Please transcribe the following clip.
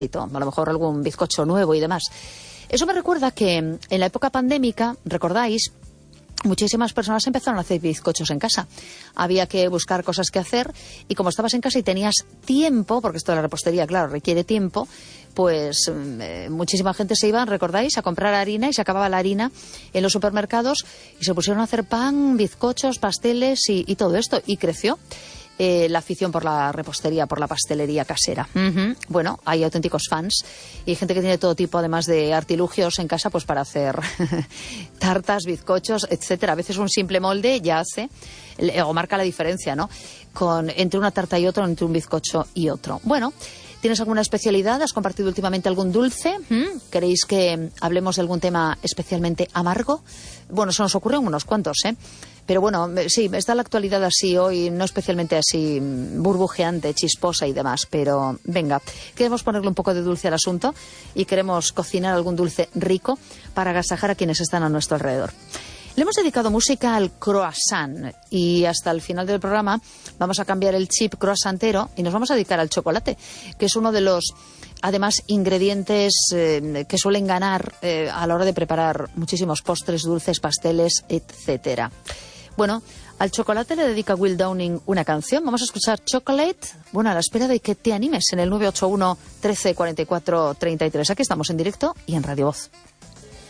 a lo mejor algún bizcocho nuevo y demás. Eso me recuerda que en la época pandémica, recordáis, muchísimas personas empezaron a hacer bizcochos en casa. Había que buscar cosas que hacer y como estabas en casa y tenías tiempo, porque esto de la repostería, claro, requiere tiempo, pues muchísima gente se iba, recordáis, a comprar harina y se acababa la harina en los supermercados y se pusieron a hacer pan, bizcochos, pasteles y todo esto. Y creció la afición por la repostería, por la pastelería casera. Bueno, hay auténticos fans y hay gente que tiene todo tipo, además de artilugios en casa, pues para hacer tartas, bizcochos, etcétera. A veces un simple molde ya hace o marca la diferencia, ¿no? Entre una tarta y otra, entre un bizcocho y otro. Bueno, ¿tienes alguna especialidad? ¿Has compartido últimamente algún dulce? ¿Queréis que hablemos de algún tema especialmente amargo? Bueno, se nos ocurren unos cuantos, ¿eh? Pero bueno, sí, está la actualidad así hoy, no especialmente así burbujeante, chisposa y demás, pero venga, queremos ponerle un poco de dulce al asunto y queremos cocinar algún dulce rico para agasajar a quienes están a nuestro alrededor. Le hemos dedicado música al croissant y hasta el final del programa vamos a cambiar el chip croissantero y nos vamos a dedicar al chocolate, que es uno de los, además, ingredientes que suelen ganar a la hora de preparar muchísimos postres, dulces, pasteles, etcétera. Bueno, al chocolate le dedica Will Downing una canción. Vamos a escuchar Chocolate, bueno, a la espera de que te animes en el 981 13 44 33. Aquí estamos en directo y en Radio Voz.